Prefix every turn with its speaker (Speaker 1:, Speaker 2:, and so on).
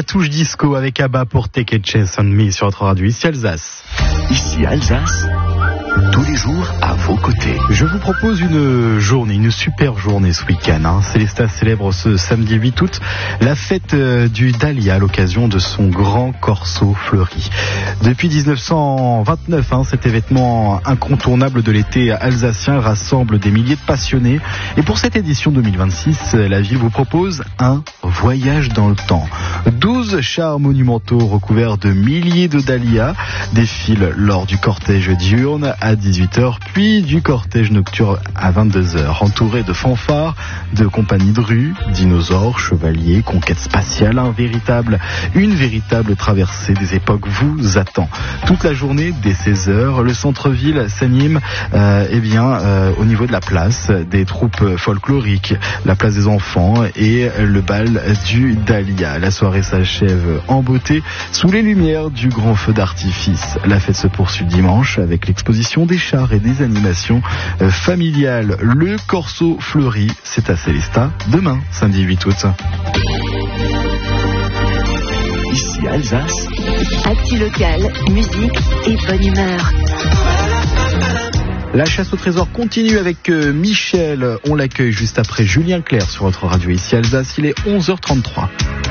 Speaker 1: La touche disco avec Abba pour Take a Chance on Me sur votre radio ici Alsace.
Speaker 2: Ici Alsace, tous les jours à vos côtés.
Speaker 1: Je vous propose une super journée ce week-end. Célestat célèbre ce samedi 8 août la fête du Dahlia à l'occasion de son grand corso fleuri. Depuis 1929, cet événement incontournable de l'été alsacien rassemble des milliers de passionnés. Et pour cette édition 2026, la ville vous propose un voyage dans le temps. 12 chars monumentaux recouverts de milliers de dahlias défilent lors du cortège diurne à 18h, puis du cortège nocturne à 22h, entouré de fanfares, de compagnies de rue, dinosaures, chevaliers, conquêtes spatiales. Une véritable traversée des époques vous attend. Toute la journée, dès 16h, le centre-ville s'anime au niveau de la place, des troupes folkloriques, la place des enfants et le bal du Dahlia. La soirée s'achève en beauté sous les lumières du grand feu d'artifice. La fête se poursuit dimanche avec l'exposition des chars et des animations familiales. Le corso fleuri, c'est à Célestat demain, samedi 8 août.
Speaker 2: Ici Alsace,
Speaker 3: actu locale, musique et bonne humeur.
Speaker 1: La chasse au trésor continue avec Michel. On l'accueille juste après Julien Clerc sur votre radio ici Alsace. Il est 11h33.